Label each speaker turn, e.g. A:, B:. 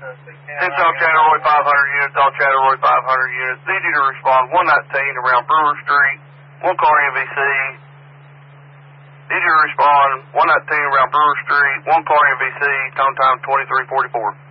A: It's all Chatteroy 500 units, all Chatteroy 500 units. Need you to respond 119 around Brewer Street, one car NVC. Need you to respond 119 around Brewer Street, one car NVC, tone time 2344.